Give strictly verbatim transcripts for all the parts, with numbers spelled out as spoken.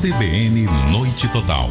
C B N Noite Total.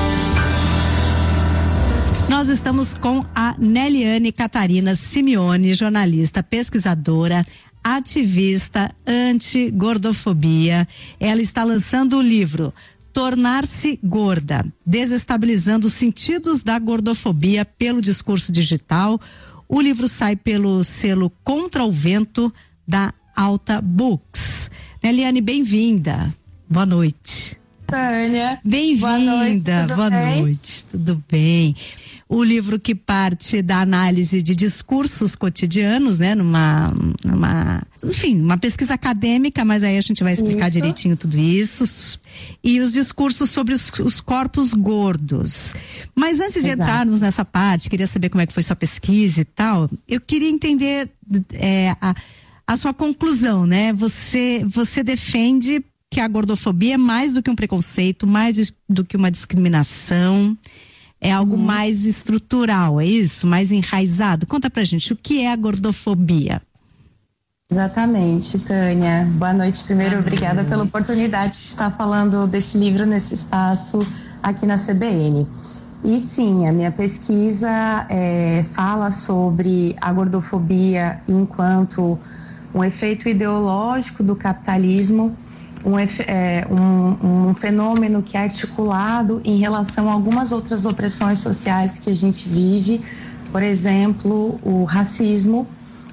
Nós estamos com a Neliane Catarina Simeone, jornalista, pesquisadora, ativista anti-gordofobia. Ela está lançando o livro Tornar-se Gorda, desestabilizando os sentidos da gordofobia pelo discurso digital. O livro sai pelo selo Contra o Vento da Alta Books. Neliane, bem-vinda. Boa noite. Tânia. Bem-vinda. Boa noite, tudo bem? O livro que parte da análise de discursos cotidianos, né? Numa, numa, enfim, uma pesquisa acadêmica, mas aí a gente vai explicar isso. direitinho tudo isso. E os discursos sobre os, os corpos gordos. Mas antes de Exato. entrarmos nessa parte, queria saber como é que foi sua pesquisa e tal. Eu queria entender é, a, a sua conclusão, né? Você, você defende que a gordofobia é mais do que um preconceito, mais do que uma discriminação. É algo hum. mais estrutural, é isso? Mais enraizado? Conta pra gente, o que é a gordofobia? Exatamente, Tânia. Boa noite. Primeiro, Boa obrigada noite. pela oportunidade de estar falando desse livro nesse espaço aqui na C B N. E sim, a minha pesquisa é, fala sobre a gordofobia enquanto um efeito ideológico do capitalismo, Um, é, um, um fenômeno que é articulado em relação a algumas outras opressões sociais que a gente vive, por exemplo, o racismo,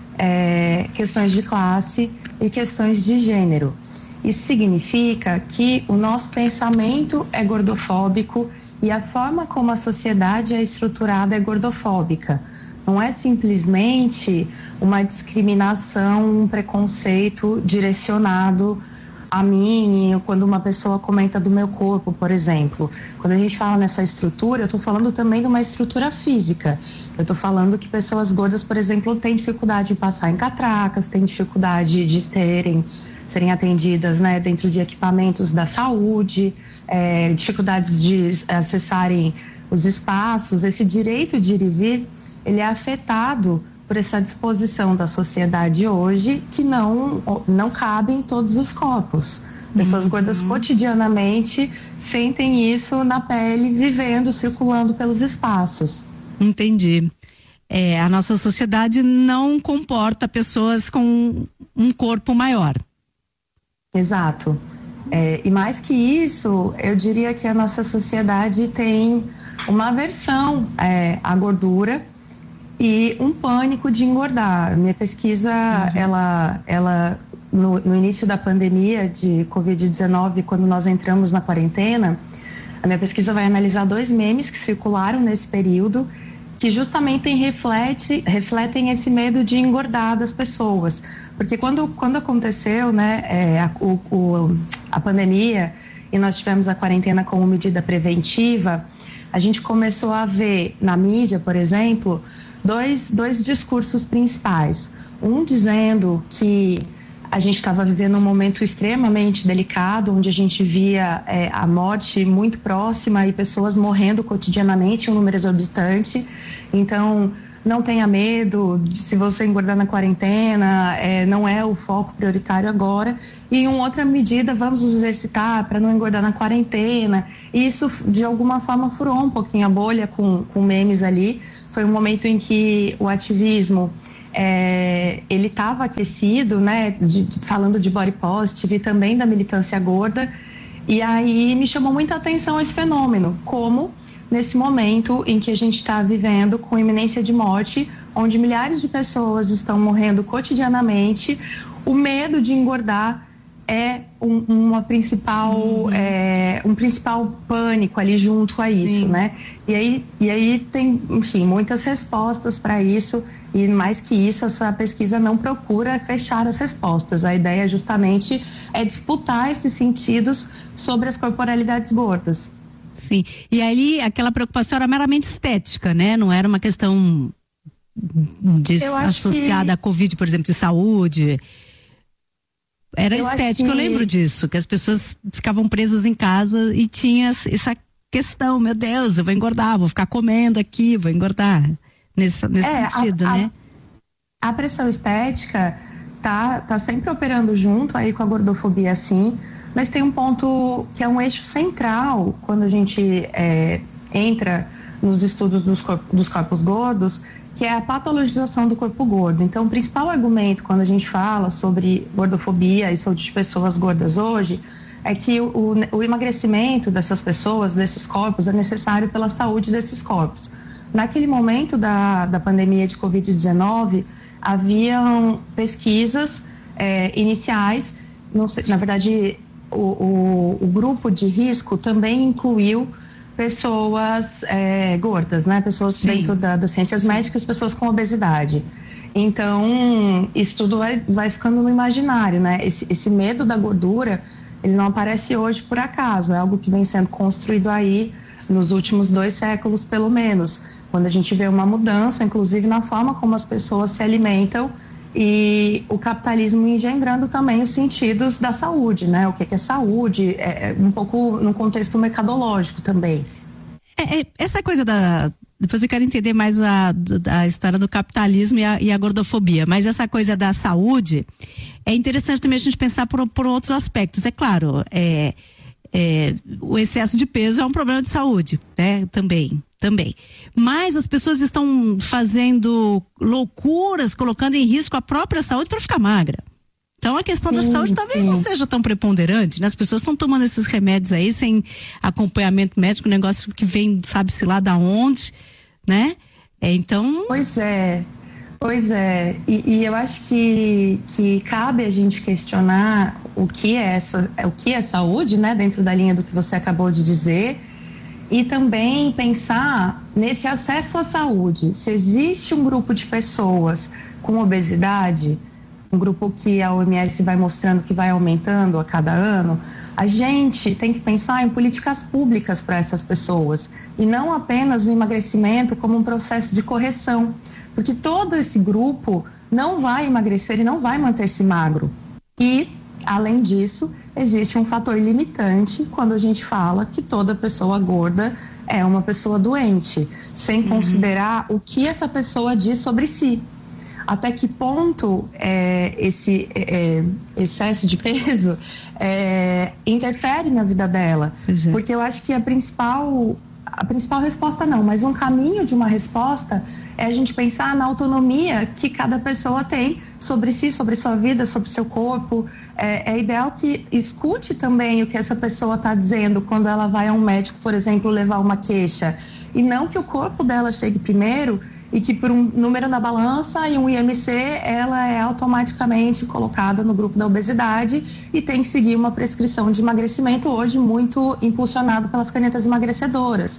é, questões de classe e questões de gênero. Isso significa que o nosso pensamento é gordofóbico e a forma como a sociedade é estruturada é gordofóbica. Não é simplesmente uma discriminação, um preconceito direcionado a mim, quando uma pessoa comenta do meu corpo, por exemplo. Quando a gente fala nessa estrutura, eu estou falando também de uma estrutura física. Eu estou falando que pessoas gordas, por exemplo, têm dificuldade de passar em catracas, têm dificuldade de serem, serem atendidas, né, dentro de equipamentos da saúde, é, dificuldades de acessarem os espaços. Esse direito de ir e vir, ele é afetado por essa disposição da sociedade hoje que não, não cabe em todos os corpos. Pessoas uhum. gordas cotidianamente sentem isso na pele, vivendo, circulando pelos espaços. Entendi. É, a nossa sociedade não comporta pessoas com um corpo maior. Exato. É, e mais que isso, eu diria que a nossa sociedade tem uma aversão é, à gordura e um pânico de engordar. Minha pesquisa, uhum. ela, ela no, no início da pandemia de covid dezenove, quando nós entramos na quarentena, a minha pesquisa vai analisar dois memes que circularam nesse período, que justamente reflete, refletem esse medo de engordar das pessoas. Porque quando, quando aconteceu, né, é, a, o, o, a pandemia e nós tivemos a quarentena como medida preventiva, a gente começou a ver na mídia, por exemplo, Dois, dois discursos principais. Um dizendo que a gente estava vivendo um momento extremamente delicado, onde a gente via é, a morte muito próxima e pessoas morrendo cotidianamente, um número exorbitante. Então, não tenha medo, de, se você engordar na quarentena, é, não é o foco prioritário agora. E em outra medida, vamos nos exercitar para não engordar na quarentena. E isso, de alguma forma, furou um pouquinho a bolha com, com memes ali. Foi um momento em que o ativismo, é, ele estava aquecido, né, de, de, falando de body positive e também da militância gorda, e aí me chamou muita atenção esse fenômeno, como nesse momento em que a gente está vivendo com iminência de morte, onde milhares de pessoas estão morrendo cotidianamente, o medo de engordar é um, uma principal, uhum. é, um principal pânico ali junto a Sim. isso, né? E aí, e aí tem, enfim, muitas respostas para isso, e mais que isso, essa pesquisa não procura fechar as respostas. A ideia justamente é disputar esses sentidos sobre as corporalidades gordas. Sim, e aí aquela preocupação era meramente estética, né? Não era uma questão de, associada que... à Covid, por exemplo, de saúde. Era eu estético, que... eu lembro disso, que as pessoas ficavam presas em casa e tinha essa questão, meu Deus, eu vou engordar, vou ficar comendo aqui, vou engordar, nesse, nesse é, sentido, a, né? A, a pressão estética tá, tá sempre operando junto aí com a gordofobia, sim, Mas tem um ponto que é um eixo central quando a gente é, entra nos estudos dos, corp- dos corpos gordos, que é a patologização do corpo gordo. Então, o principal argumento quando a gente fala sobre gordofobia e saúde de pessoas gordas hoje é que o, o, o emagrecimento dessas pessoas, desses corpos, é necessário pela saúde desses corpos. Naquele momento da, da pandemia de covid dezenove, haviam pesquisas é, iniciais, não sei, na verdade, o, o, o grupo de risco também incluiu pessoas é, gordas, né? Pessoas Sim. dentro da, das ciências Sim. médicas, pessoas com obesidade. Então, isso tudo vai, vai ficando no imaginário, né? Esse, esse medo da gordura, ele não aparece hoje por acaso, é algo que vem sendo construído aí nos últimos dois séculos, pelo menos, quando a gente vê uma mudança, inclusive na forma como as pessoas se alimentam e o capitalismo engendrando também os sentidos da saúde, né? O que é saúde, é um pouco no contexto mercadológico também. É, é, essa coisa da... Depois eu quero entender mais a, a história do capitalismo e a, e a gordofobia, mas essa coisa da saúde, é interessante também a gente pensar por, por outros aspectos. É claro, é, é, o excesso de peso é um problema de saúde, né? Também. Também. Mas as pessoas estão fazendo loucuras, colocando em risco a própria saúde para ficar magra. Então a questão sim, da saúde talvez sim. não seja tão preponderante, né? As pessoas estão tomando esses remédios aí sem acompanhamento médico, negócio que vem, sabe-se lá da onde, né? É, então... Pois é, pois é. E, e eu acho que, que cabe a gente questionar o que é essa, o que é saúde, né? Dentro da linha do que você acabou de dizer. E também pensar nesse acesso à saúde. Se existe um grupo de pessoas com obesidade, um grupo que a O M S vai mostrando que vai aumentando a cada ano, a gente tem que pensar em políticas públicas para essas pessoas e não apenas o emagrecimento como um processo de correção, porque todo esse grupo não vai emagrecer e não vai manter-se magro. E, além disso, existe um fator limitante quando a gente fala que toda pessoa gorda é uma pessoa doente, sem uhum. considerar o que essa pessoa diz sobre si. Até que ponto é, esse é, excesso de peso é, interfere na vida dela. Exato. Porque eu acho que a principal, a principal resposta não, mas um caminho de uma resposta é a gente pensar na autonomia que cada pessoa tem sobre si, sobre sua vida, sobre seu corpo. É, é ideal que escute também o que essa pessoa está dizendo quando ela vai a um médico, por exemplo, levar uma queixa. E não que o corpo dela chegue primeiro e que por um número na balança e um I M C, ela é automaticamente colocada no grupo da obesidade e tem que seguir uma prescrição de emagrecimento hoje muito impulsionado pelas canetas emagrecedoras.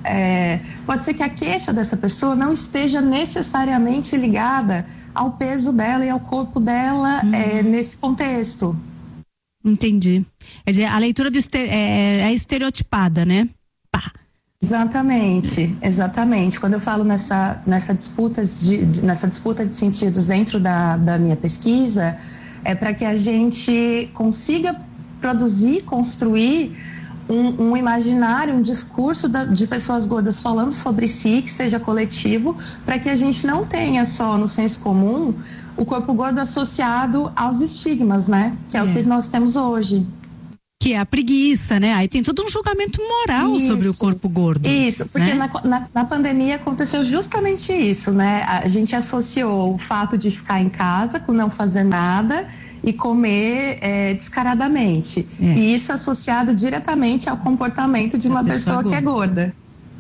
É, pode ser que a queixa dessa pessoa não esteja necessariamente ligada ao peso dela e ao corpo dela hum. é, nesse contexto. Entendi. Quer dizer, a leitura do estere- é, é estereotipada, né? Pá. Exatamente, exatamente. Quando eu falo nessa, nessa, disputa, de, de, nessa disputa de sentidos dentro da, da minha pesquisa, é para que a gente consiga produzir, construir um, um imaginário, um discurso da, de pessoas gordas falando sobre si, que seja coletivo, para que a gente não tenha só no senso comum o corpo gordo associado aos estigmas, né? Que é, é. o que nós temos hoje. Que é a preguiça, né? Aí tem todo um julgamento moral isso, sobre o corpo gordo. Isso, porque né? na, na, na pandemia aconteceu justamente isso, né? A gente associou o fato de ficar em casa com não fazer nada e comer é, descaradamente. É. E isso associado diretamente ao comportamento de uma pessoa, pessoa que é gorda.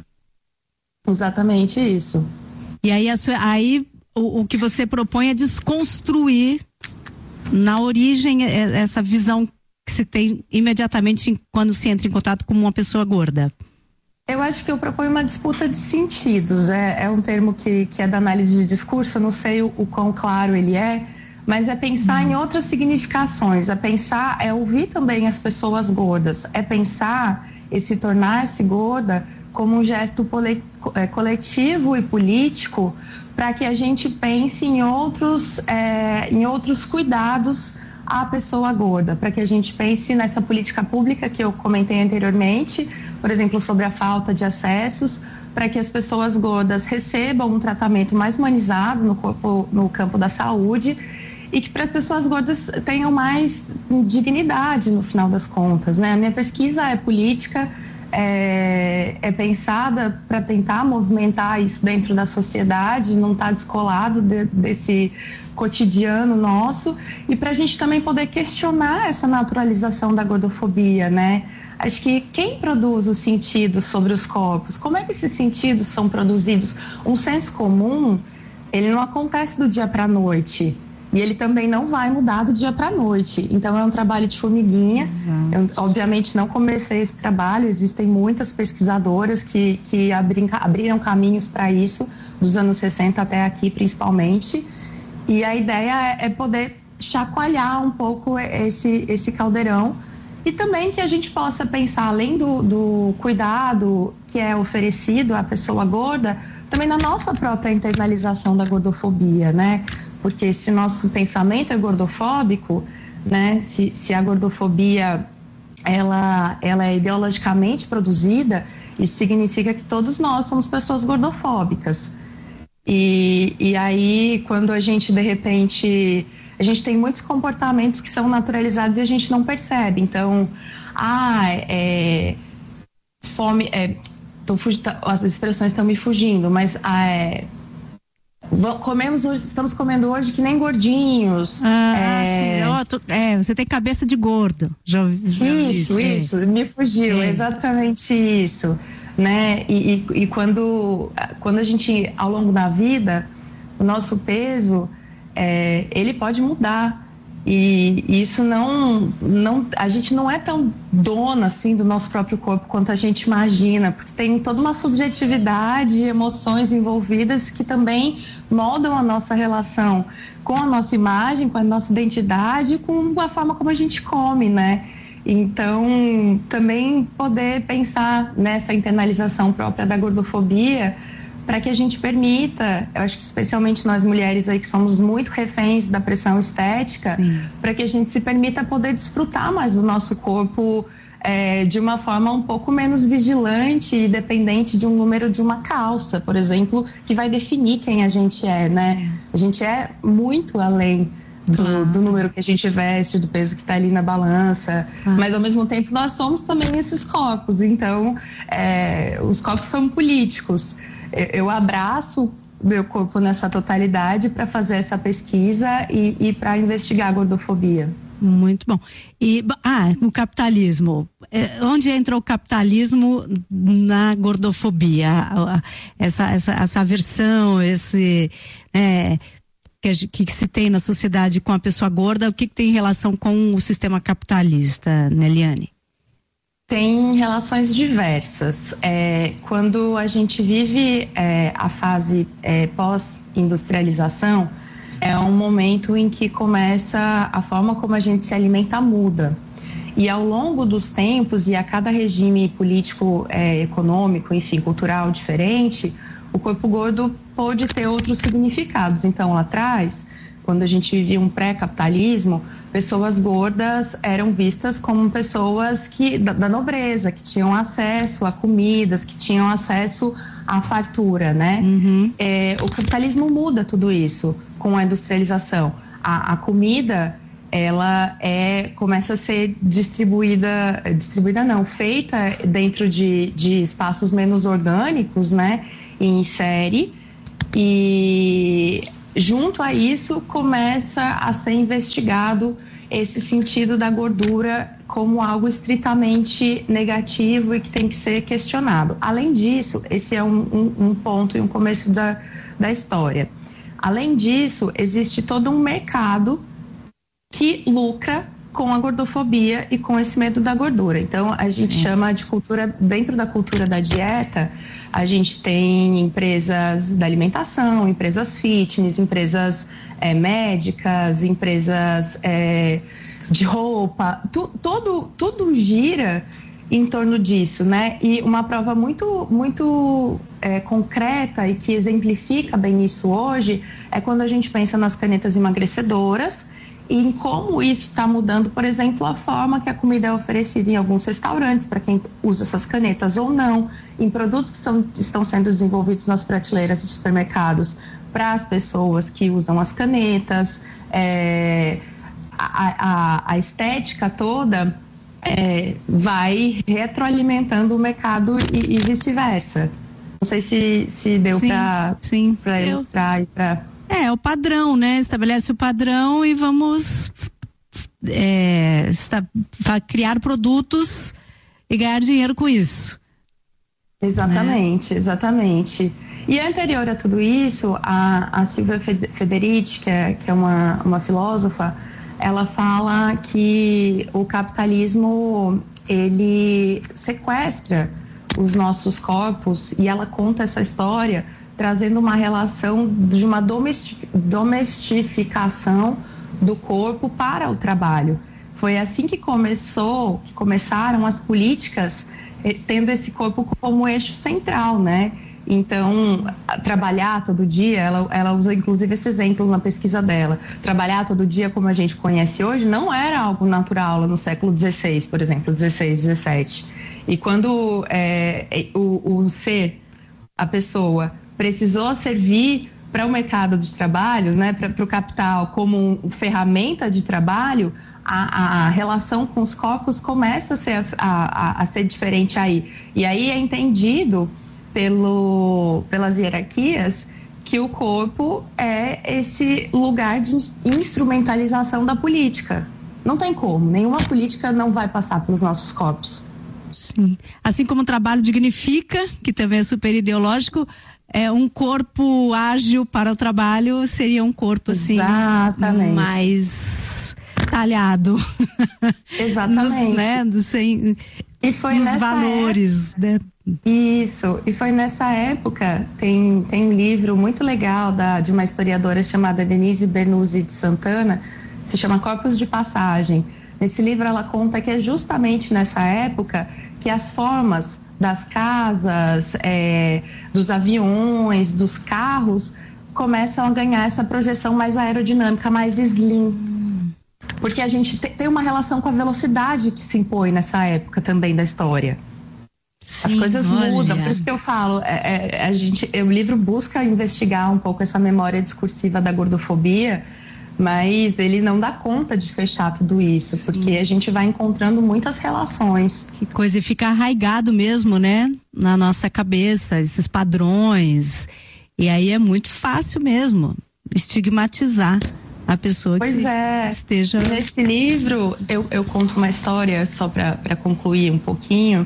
Exatamente isso. E aí, a sua, aí o, o que você propõe é desconstruir na origem essa visão que se tem imediatamente quando se entra em contato com uma pessoa gorda? Eu acho que eu proponho uma disputa de sentidos. É, é um termo que, que é da análise de discurso, eu não sei o, o quão claro ele é, mas é pensar hum. em outras significações, é pensar, é ouvir também as pessoas gordas, é pensar esse tornar-se gorda como um gesto pole, é, coletivo e político para que a gente pense em outros, é, em outros cuidados à pessoa gorda, para que a gente pense nessa política pública que eu comentei anteriormente, por exemplo, sobre a falta de acessos, para que as pessoas gordas recebam um tratamento mais humanizado no corpo, no campo da saúde e que para as pessoas gordas tenham mais dignidade no final das contas, né? A minha pesquisa é política, é, é pensada para tentar movimentar isso dentro da sociedade, não estar descolado de, desse cotidiano nosso, e para a gente também poder questionar essa naturalização da gordofobia, né? Acho que quem produz os sentidos sobre os corpos, como é que esses sentidos são produzidos? Um senso comum, ele não acontece do dia para a noite. E ele também não vai mudar do dia para a noite. Então, é um trabalho de formiguinha. Eu, obviamente, não comecei esse trabalho. Existem muitas pesquisadoras que, que abrim, abriram caminhos para isso, dos anos sessenta até aqui, principalmente. E a ideia é, é poder chacoalhar um pouco esse, esse caldeirão. E também que a gente possa pensar, além do, do cuidado que é oferecido à pessoa gorda, também na nossa própria internalização da gordofobia, né? Porque se nosso pensamento é gordofóbico, né? Se, se a gordofobia ela, ela é ideologicamente produzida, isso significa que todos nós somos pessoas gordofóbicas. E, e aí, quando a gente, de repente, a gente tem muitos comportamentos que são naturalizados e a gente não percebe. Então, ah, é, fome, é, tô fugindo, as expressões estão me fugindo, mas ah, é, comemos hoje, estamos comendo hoje que nem gordinhos. Ah, é, sim, tô, é, você tem cabeça de gordo. Já, já isso, vi, isso, é. me fugiu, é. exatamente isso, né? E, e, e quando, quando a gente, ao longo da vida, o nosso peso, é, ele pode mudar. E isso não, não, a gente não é tão dona assim do nosso próprio corpo quanto a gente imagina, porque tem toda uma subjetividade, emoções envolvidas que também moldam a nossa relação com a nossa imagem, com a nossa identidade, com a forma como a gente come, né? Então, também poder pensar nessa internalização própria da gordofobia, para que a gente permita, eu acho que especialmente nós mulheres aí que somos muito reféns da pressão estética, para que a gente se permita poder desfrutar mais do nosso corpo é, de uma forma um pouco menos vigilante e dependente de um número de uma calça, por exemplo, que vai definir quem a gente é, né? A gente é muito além do, do número que a gente veste, do peso que está ali na balança, ah. mas ao mesmo tempo nós somos também esses corpos, então é, os corpos são políticos. Eu abraço meu corpo nessa totalidade para fazer essa pesquisa e, e para investigar a gordofobia. Muito bom. E, ah, no capitalismo, onde entra o capitalismo na gordofobia? Essa, essa, essa aversão, esse, né, que, que se tem na sociedade com a pessoa gorda, o que, que tem em relação com o sistema capitalista, Neliane? Tem relações diversas. É, quando a gente vive é, a fase é, pós-industrialização, é um momento em que começa a forma como a gente se alimenta muda. E ao longo dos tempos e a cada regime político, é, econômico, enfim, cultural diferente, o corpo gordo pode ter outros significados. Então, lá atrás, quando a gente vivia um pré-capitalismo, pessoas gordas eram vistas como pessoas que, da, da nobreza, que tinham acesso a comidas, que tinham acesso à fartura, né? Uhum. É, o capitalismo muda tudo isso com a industrialização. A, a comida, ela é, começa a ser distribuída, distribuída não, feita dentro de, de espaços menos orgânicos, né? Em série, e junto a isso começa a ser investigado esse sentido da gordura como algo estritamente negativo e que tem que ser questionado. Além disso, esse é um, um, um ponto e um começo da, da história. Além disso, existe todo um mercado que lucra com a gordofobia e com esse medo da gordura. Então, a gente Sim. chama de cultura, dentro da cultura da dieta, a gente tem empresas da alimentação, empresas fitness, empresas é, médicas, empresas é, de roupa, tu, todo, tudo gira em torno disso, né? E uma prova muito, muito é, concreta e que exemplifica bem isso hoje é quando a gente pensa nas canetas emagrecedoras e em como isso está mudando, por exemplo, a forma que a comida é oferecida em alguns restaurantes, para quem usa essas canetas ou não, em produtos que são, estão sendo desenvolvidos nas prateleiras dos supermercados para as pessoas que usam as canetas, é, a, a, a estética toda é, vai retroalimentando o mercado e, e vice-versa. Não sei se, se deu para ilustrar e para... É, o padrão, né? Estabelece o padrão e vamos é, está, criar produtos e ganhar dinheiro com isso. Exatamente, né? Exatamente. E anterior a tudo isso, a, a Silvia Federici, que é, que é uma, uma filósofa, ela fala que o capitalismo, ele sequestra os nossos corpos, e ela conta essa história trazendo uma relação de uma domestificação do corpo para o trabalho. Foi assim que começou, que começaram as políticas tendo esse corpo como eixo central, né? Então, trabalhar todo dia, ela, ela usa inclusive esse exemplo na pesquisa dela, trabalhar todo dia como a gente conhece hoje não era algo natural lá no século dezesseis, por exemplo, dezesseis, dezessete. E quando é, o, o ser, a pessoa, precisou servir para o mercado de trabalho, né, para o capital como um, ferramenta de trabalho, a, a relação com os corpos começa a ser, a, a, a ser diferente aí. E aí é entendido pelo, pelas hierarquias que o corpo é esse lugar de instrumentalização da política. Não tem como, nenhuma política não vai passar pelos nossos corpos. Sim. Assim como o trabalho dignifica, que também é super ideológico, é um corpo ágil para o trabalho seria um corpo assim, exatamente, mais talhado. Exatamente. Nos, né, dos, sem, e foi nos valores, época, né? Isso, e foi nessa época, tem, tem um livro muito legal da, de uma historiadora chamada Denise Bernuzzi de Santana, se chama Corpos de Passagem. Nesse livro ela conta que é justamente nessa época que as formas das casas, é, dos aviões, dos carros, começam a ganhar essa projeção mais aerodinâmica, mais slim. Porque a gente te, tem uma relação com a velocidade que se impõe nessa época também da história. Sim, as coisas olha. mudam, por isso que eu falo, é, é, a gente, o livro busca investigar um pouco essa memória discursiva da gordofobia, mas ele não dá conta de fechar tudo isso, sim, porque a gente vai encontrando muitas relações. Que coisa, e fica arraigado mesmo, né? Na nossa cabeça, esses padrões. E aí é muito fácil mesmo estigmatizar a pessoa pois que é. esteja... Nesse livro, eu, eu conto uma história, só para concluir um pouquinho.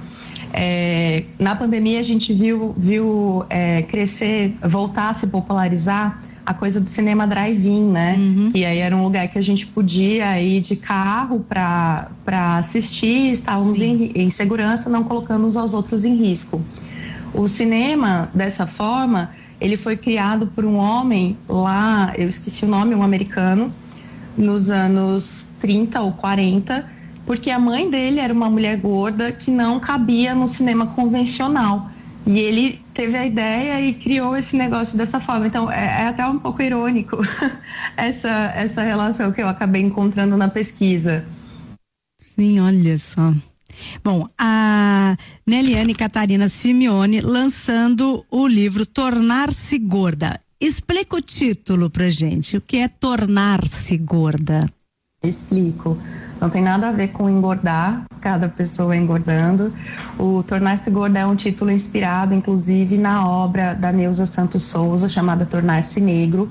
É, na pandemia, a gente viu, viu é, crescer, voltar a se popularizar a coisa do cinema drive-in, né? Uhum. E aí era um lugar que a gente podia ir de carro para para assistir, estávamos em, em segurança, não colocando uns aos outros em risco. O cinema, dessa forma, ele foi criado por um homem lá, eu esqueci o nome, um americano, nos anos trinta ou quarenta, porque a mãe dele era uma mulher gorda que não cabia no cinema convencional. E ele teve a ideia e criou esse negócio dessa forma. Então, é, é até um pouco irônico essa, essa relação que eu acabei encontrando na pesquisa. Sim, olha só. Bom, a Neliane Catarina Simeone lançando o livro Tornar-se Gorda. Explica o título pra gente. O que é tornar-se gorda? Explico. Não tem nada a ver com engordar, cada pessoa engordando. O Tornar-se Gorda é um título inspirado, inclusive, na obra da Neuza Santos Souza, chamada Tornar-se Negro.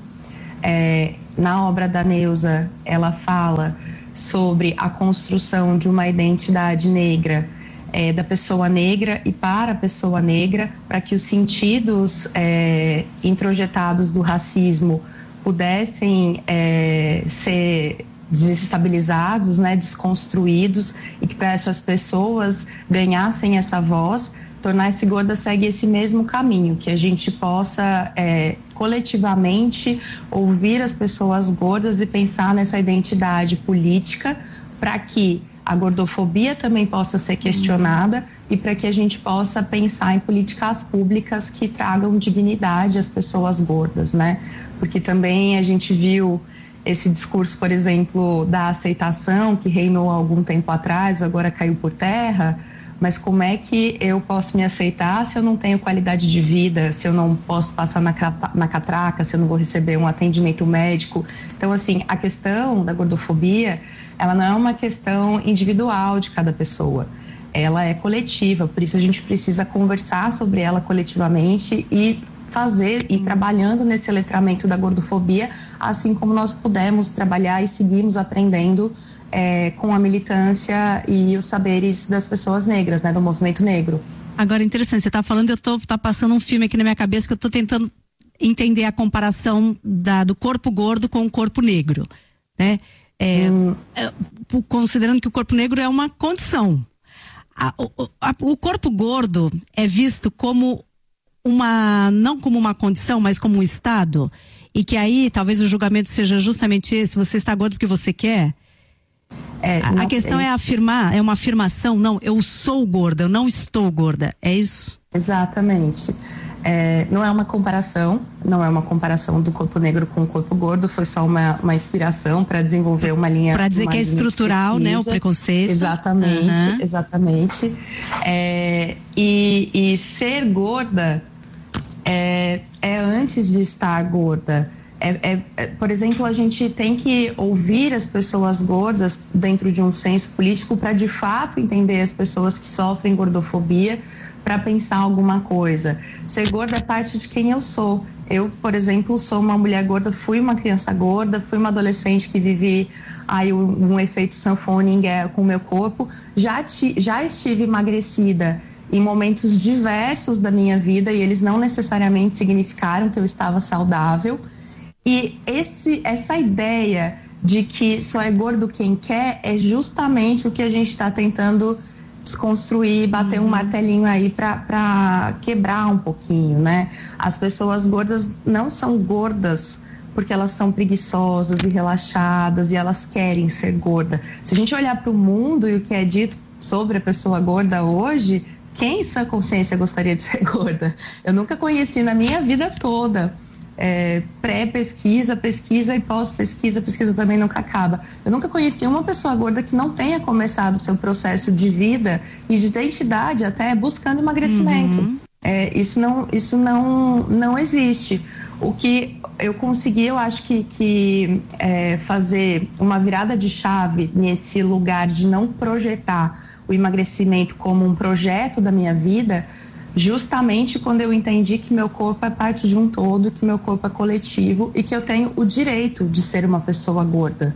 É, na obra da Neuza, ela fala sobre a construção de uma identidade negra, é, da pessoa negra e para a pessoa negra, para que os sentidos é, introjetados do racismo pudessem é, ser desestabilizados, né, desconstruídos, e que para essas pessoas ganhassem essa voz. Tornar-se Gorda segue esse mesmo caminho, que a gente possa é, coletivamente ouvir as pessoas gordas e pensar nessa identidade política para que a gordofobia também possa ser questionada e para que a gente possa pensar em políticas públicas que tragam dignidade às pessoas gordas, né? Porque também a gente viu esse discurso, por exemplo, da aceitação que reinou há algum tempo atrás, agora caiu por terra, mas como é que eu posso me aceitar se eu não tenho qualidade de vida, se eu não posso passar na, na catraca, se eu não vou receber um atendimento médico? Então, assim, a questão da gordofobia, ela não é uma questão individual de cada pessoa, ela é coletiva, por isso a gente precisa conversar sobre ela coletivamente e fazer e trabalhando nesse letramento da gordofobia, assim como nós pudemos trabalhar e seguimos aprendendo é, com a militância e os saberes das pessoas negras, né, do movimento negro. Agora, interessante, você está falando, eu tô tá passando um filme aqui na minha cabeça que eu estou tentando entender a comparação da, do corpo gordo com o corpo negro, né? É, hum. é, considerando que o corpo negro é uma condição. A, o, a, o corpo gordo é visto como uma, não como uma condição, mas como um estado, e que aí talvez o julgamento seja justamente esse: você está gordo porque você quer. É, a, a questão é afirmar, é uma afirmação, não, eu sou gorda, eu não estou gorda, é isso? Exatamente. É, não é uma comparação, não é uma comparação do corpo negro com o corpo gordo, foi só uma, uma inspiração para desenvolver uma linha. Para dizer que é estrutural, né, o preconceito. Exatamente, uhum. exatamente. É, e, e ser gorda é, é antes de estar gorda. É, é, é, por exemplo, a gente tem que ouvir as pessoas gordas dentro de um senso político para de fato entender as pessoas que sofrem gordofobia, para pensar alguma coisa. Ser gorda é parte de quem eu sou. Eu, por exemplo, sou uma mulher gorda, fui uma criança gorda, fui uma adolescente que vivi aí um, um efeito sanfona em guerra com o meu corpo. Já, ti, já estive emagrecida em momentos diversos da minha vida e eles não necessariamente significaram que eu estava saudável. E esse, essa ideia de que só é gordo quem quer é justamente o que a gente está tentando desconstruir, bater uhum. um martelinho aí para quebrar um pouquinho, né? As pessoas gordas não são gordas porque elas são preguiçosas e relaxadas e elas querem ser gorda. Se a gente olhar para o mundo e o que é dito sobre a pessoa gorda hoje, quem em sã consciência gostaria de ser gorda? Eu nunca conheci na minha vida toda. É, pré-pesquisa, pesquisa e pós-pesquisa, pesquisa também nunca acaba. Eu nunca conheci uma pessoa gorda que não tenha começado o seu processo de vida e de identidade até buscando emagrecimento. Uhum. É, isso não, isso não, não existe. O que eu consegui, eu acho que, que é, fazer uma virada de chave nesse lugar de não projetar o emagrecimento como um projeto da minha vida, justamente quando eu entendi que meu corpo é parte de um todo, que meu corpo é coletivo e que eu tenho o direito de ser uma pessoa gorda.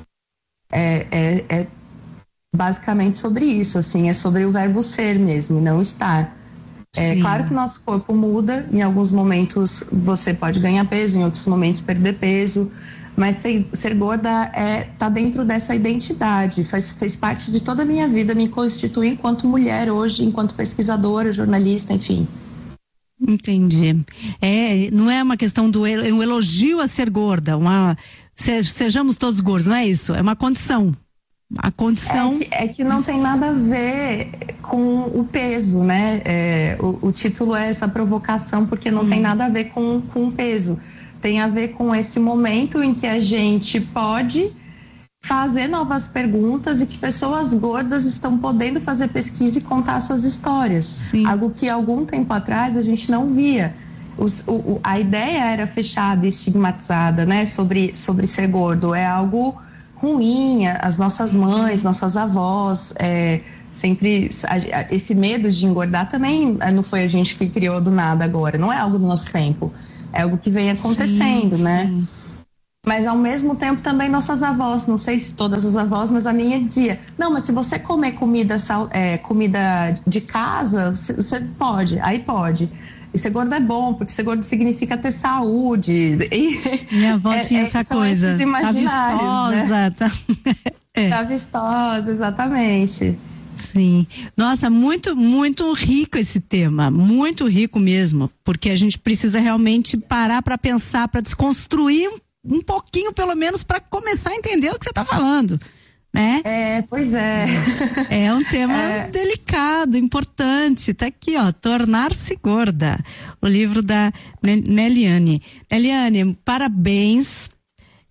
É, é, é basicamente sobre isso, assim, é sobre o verbo ser mesmo, não estar. É claro que nosso corpo muda, em alguns momentos você pode ganhar peso, em outros momentos perder peso, mas ser, ser gorda é, tá dentro dessa identidade, faz, fez parte de toda a minha vida, me constitui enquanto mulher hoje, enquanto pesquisadora, jornalista, enfim. Entendi. É, não é uma questão do um elogio a ser gorda, uma, se, sejamos todos gordos, não é isso, é uma condição. A condição... É que, é que não tem nada a ver com o peso, né? É, o, o título é essa provocação porque não hum. tem nada a ver com, com o peso. Tem a ver com esse momento em que a gente pode fazer novas perguntas e que pessoas gordas estão podendo fazer pesquisa e contar suas histórias. Sim. Algo que algum tempo atrás a gente não via. Os, o, a ideia era fechada e estigmatizada, né? Sobre, sobre ser gordo. É algo ruim. As nossas mães, nossas avós, é, sempre... A, esse medo de engordar também não foi a gente que criou do nada agora. Não é algo do nosso tempo. É algo que vem acontecendo, sim, né? Sim. Mas ao mesmo tempo também nossas avós, não sei se todas as avós, mas a minha dizia, não, mas se você comer comida, é, comida de casa, você pode, aí pode. E ser gordo é bom, porque ser gordo significa ter saúde. E, minha avó é, tinha é, essa coisa, tá vistosa, né? tá... é. tá vistosa, exatamente. Sim, nossa, muito, muito rico esse tema, muito rico mesmo, porque a gente precisa realmente parar para pensar, para desconstruir um, um pouquinho, pelo menos, para começar a entender o que você está falando, né? É, pois é. É um tema é. delicado, importante, tá aqui, ó, Tornar-se Gorda, o livro da Neliane. Neliane, parabéns.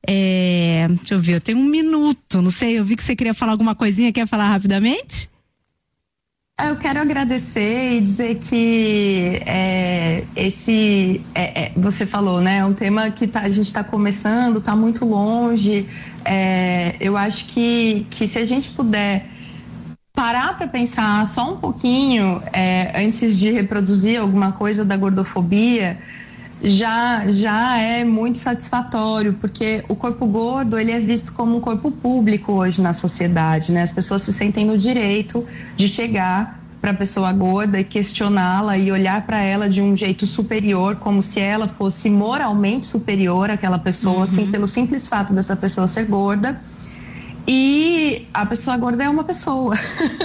É, deixa eu ver, eu tenho um minuto, não sei, eu vi que você queria falar alguma coisinha, quer falar rapidamente? Eu quero agradecer e dizer que é, esse, é, é, você falou, né, é um tema que tá, a gente está começando, está muito longe. É, eu acho que, que se a gente puder parar para pensar só um pouquinho é, antes de reproduzir alguma coisa da gordofobia, já, já é muito satisfatório, porque o corpo gordo ele é visto como um corpo público hoje na sociedade, né? As pessoas se sentem no direito de chegar para a pessoa gorda e questioná-la e olhar para ela de um jeito superior, como se ela fosse moralmente superior àquela pessoa, uhum. assim, pelo simples fato dessa pessoa ser gorda. E a pessoa gorda é uma pessoa.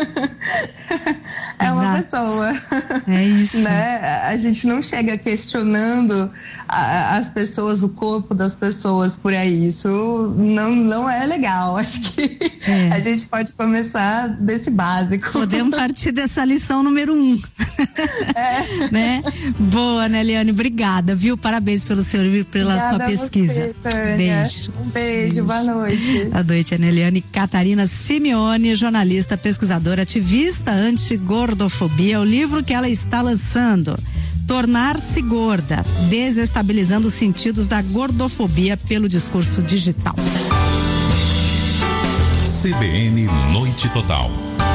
É uma Exato. pessoa. É isso. Né? A gente não chega questionando a, as pessoas, o corpo das pessoas por aí. Isso não, não é legal. Acho que é. A gente pode começar desse básico. Podemos partir dessa lição número um. É. Né? Boa, né, Eliane? Obrigada, viu? Parabéns pelo seu livro, pela Obrigada sua pesquisa. Você, Tânia. Beijo. Um beijo, beijo, boa noite. Boa noite, Ana Eliane. Catarina Simeone, jornalista, pesquisadora, ativista anti-gordofobia, o livro que ela está lançando, Tornar-se Gorda, desestabilizando os sentidos da gordofobia pelo discurso digital. C B N Noite Total.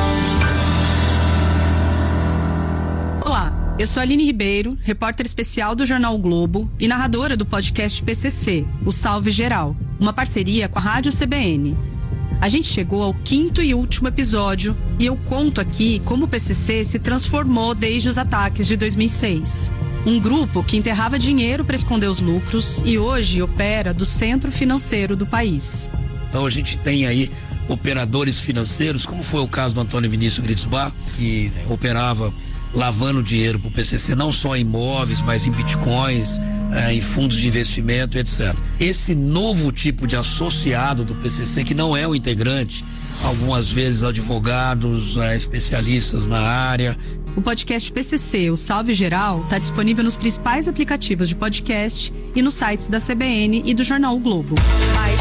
Olá, eu sou a Aline Ribeiro, repórter especial do Jornal o Globo e narradora do podcast P C C, o Salve Geral, uma parceria com a Rádio C B N. A gente chegou ao quinto e último episódio e eu conto aqui como o P C C se transformou desde os ataques de dois mil e seis. Um grupo que enterrava dinheiro para esconder os lucros e hoje opera do centro financeiro do país. Então a gente tem aí operadores financeiros, como foi o caso do Antônio Vinícius Gritzbach, que operava lavando dinheiro para o P C C, não só em imóveis, mas em bitcoins, eh, em fundos de investimento, etcétera. Esse novo tipo de associado do P C C, que não é o integrante, algumas vezes advogados, eh, especialistas na área. O podcast P C C, o Salve Geral, está disponível nos principais aplicativos de podcast e nos sites da C B N e do Jornal o Globo. Baixe